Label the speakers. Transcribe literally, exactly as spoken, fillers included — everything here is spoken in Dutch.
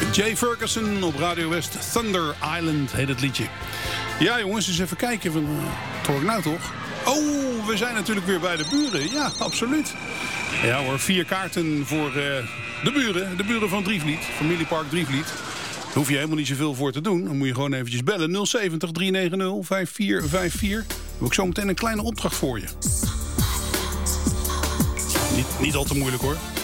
Speaker 1: Jay Ferguson op Radio West. Thunder Island heet het liedje. Ja jongens, eens even kijken. Van, uh, het hoor ik nou toch? Oh, we zijn natuurlijk weer bij de buren. Ja, absoluut. Ja hoor, vier kaarten voor uh, de buren. De buren van Drievliet. Familiepark Drievliet. Daar hoef je helemaal niet zoveel voor te doen. Dan moet je gewoon eventjes bellen. nul zeventig, drie negen nul, vijf vier vijf vier. Dan heb ik zo meteen een kleine opdracht voor je. Niet, niet al te moeilijk hoor.